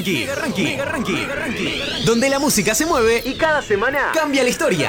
Ranking. Donde la música se mueve y cada semana cambia la historia.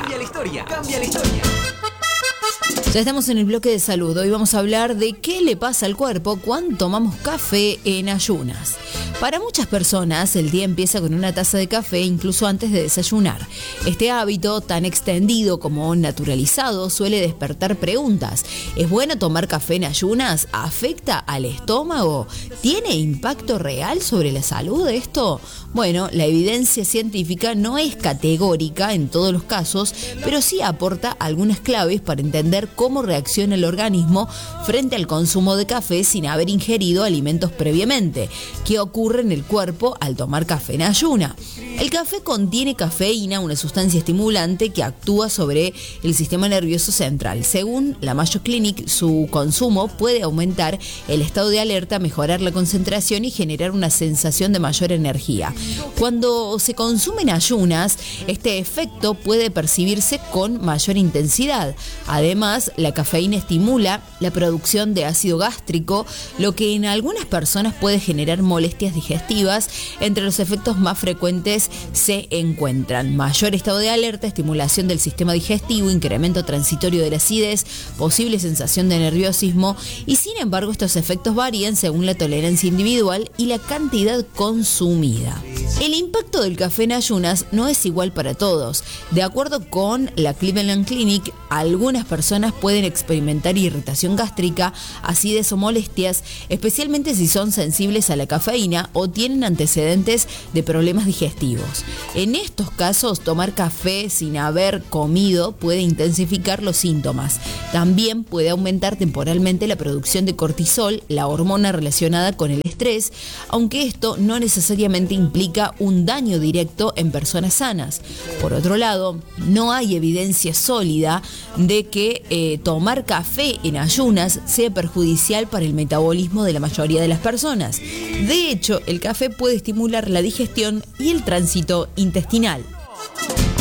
Ya estamos en el bloque de salud. Hoy vamos a hablar de qué le pasa al cuerpo cuando tomamos café en ayunas. Para muchas personas, el día empieza con una taza de café incluso antes de desayunar. Este hábito, tan extendido como naturalizado, suele despertar preguntas. ¿Es bueno tomar café en ayunas? ¿Afecta al estómago? ¿Tiene impacto real sobre la salud de esto? Bueno, la evidencia científica no es categórica en todos los casos, pero sí aporta algunas claves para entender cómo reacciona el organismo frente al consumo de café sin haber ingerido alimentos previamente. ¿Qué ocurre en el cuerpo al tomar café en ayuna? El café contiene cafeína, una sustancia estimulante que actúa sobre el sistema nervioso central. Según la Mayo Clinic, su consumo puede aumentar el estado de alerta, mejorar la concentración y generar una sensación de mayor energía. Cuando se consume en ayunas, este efecto puede percibirse con mayor intensidad. Además, la cafeína estimula la producción de ácido gástrico, lo que en algunas personas puede generar molestias digestivas. Entre los efectos más frecuentes se encuentran mayor estado de alerta, estimulación del sistema digestivo, incremento transitorio de la acidez, posible sensación de nerviosismo, y sin embargo estos efectos varían según la tolerancia individual y la cantidad consumida. El impacto del café en ayunas no es igual para todos. De acuerdo con la Cleveland Clinic, algunas personas pueden experimentar irritación gástrica, acidez o molestias, especialmente si son sensibles a la cafeína o tienen antecedentes de problemas digestivos. En estos casos, tomar café sin haber comido puede intensificar los síntomas. También puede aumentar temporalmente la producción de cortisol, la hormona relacionada con el estrés, aunque esto no necesariamente implica un daño directo en personas sanas. Por otro lado, no hay evidencia sólida de que tomar café en ayunas sea perjudicial para el metabolismo de la mayoría de las personas. De hecho, el café puede estimular la digestión y el tránsito intestinal.